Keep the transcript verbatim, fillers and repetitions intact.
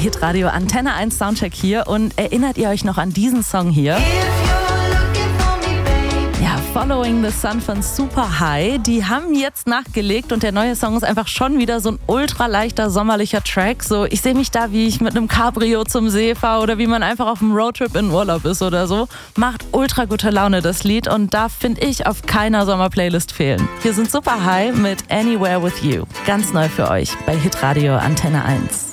Hitradio Antenne eins Soundcheck hier. Und erinnert ihr euch noch an diesen Song hier? Ja, Following the Sun von Super High. Die haben jetzt nachgelegt und der neue Song ist einfach schon wieder so ein ultra leichter sommerlicher Track. So, ich sehe mich da, wie ich mit einem Cabrio zum See fahre oder wie man einfach auf einem Roadtrip in Urlaub ist oder so. Macht ultra gute Laune, das Lied, und darf, finde ich, auf keiner Sommerplaylist fehlen. Hier sind Super High mit Anywhere with You. Ganz neu für euch bei Hitradio Antenne eins.